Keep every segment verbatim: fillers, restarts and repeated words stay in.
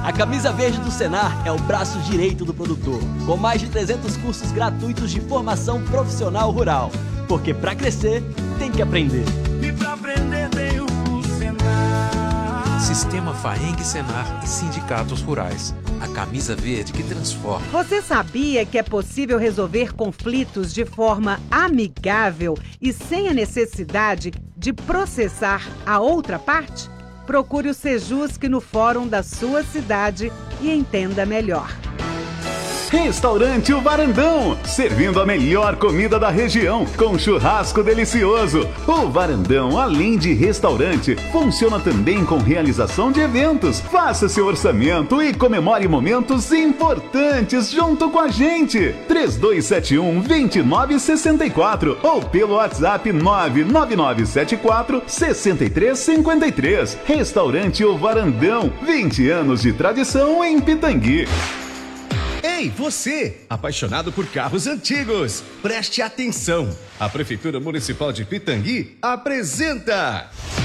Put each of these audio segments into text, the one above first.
A Camisa Verde do Senar é o braço direito do produtor, com mais de trezentos cursos gratuitos de formação profissional rural. Porque para crescer, tem que aprender. E pra aprender tem o Senar. Sistema Faeng Senar e sindicatos rurais. A camisa verde que transforma. Você sabia que é possível resolver conflitos de forma amigável e sem a necessidade de processar a outra parte? Procure o Sejusc no fórum da sua cidade e entenda melhor. Restaurante O Varandão, servindo a melhor comida da região, com churrasco delicioso. O Varandão, além de restaurante, funciona também com realização de eventos. Faça seu orçamento e comemore momentos importantes junto com a gente. três dois sete um, dois nove seis quatro ou pelo WhatsApp nove nove nove sete quatro seis três cinco três. Restaurante O Varandão, vinte anos de tradição em Pitangui. Ei, você, apaixonado por carros antigos, preste atenção. A Prefeitura Municipal de Pitangui apresenta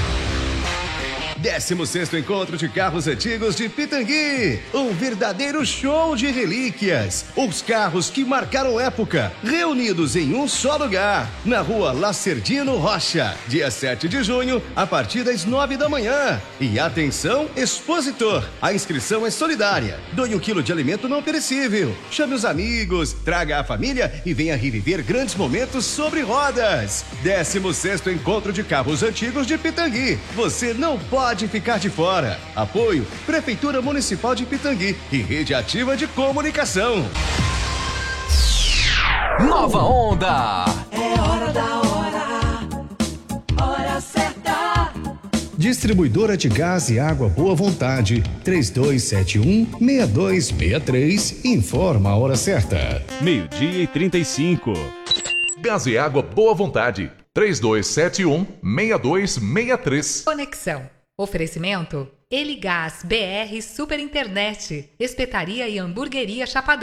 décimo sexto Encontro de Carros Antigos de Pitangui. Um verdadeiro show de relíquias. Os carros que marcaram época, reunidos em um só lugar, na rua Lacerdino Rocha, dia sete de junho, a partir das nove da manhã. E atenção, expositor, a inscrição é solidária. Doe um quilo de alimento não perecível. Chame os amigos, traga a família e venha reviver grandes momentos sobre rodas. décimo sexto Encontro de Carros Antigos de Pitangui. Você não pode Pode ficar de fora. Apoio Prefeitura Municipal de Pitangui e Rede Ativa de Comunicação. Nova Onda. É hora da hora, hora certa. Distribuidora de Gás e Água Boa Vontade, três dois sete um, seis dois seis três, informa a hora certa. Meio-dia e trinta e cinco. Gás e Água Boa Vontade, três dois sete um, seis dois seis três. Conexão. Oferecimento Eligás B R Super Internet, Espetaria e Hamburgueria Chapadão.